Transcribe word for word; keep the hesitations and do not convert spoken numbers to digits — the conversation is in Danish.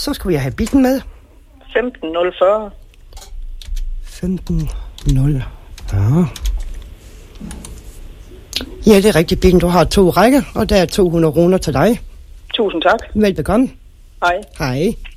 Så skal vi have bilen med. femten nul fyrre. femten nul fyrre. Ja, det er rigtigt, bilen. Du har to rækker, og der er to hundrede kroner til dig. Tusind tak. Velbekomme. Hej. Hej.